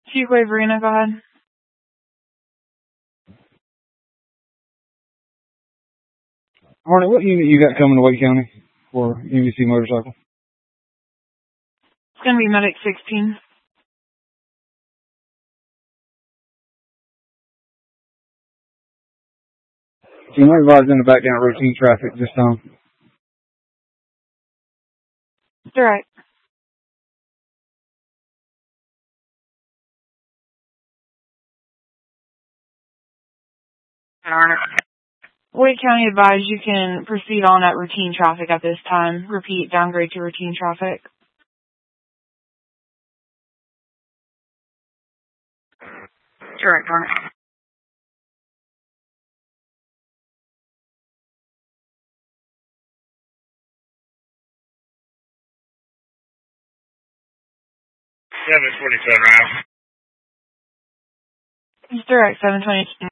Fuquay Verena, go ahead. Harney, what unit you got coming to Wake County for MVC motorcycle? It's going to be Medic 16. You might advise them to back down routine traffic this time. Direct. Wake County advised you can proceed on at routine traffic at this time. Repeat, downgrade to routine traffic. Direct, Harney. $727 round. It's direct, 722.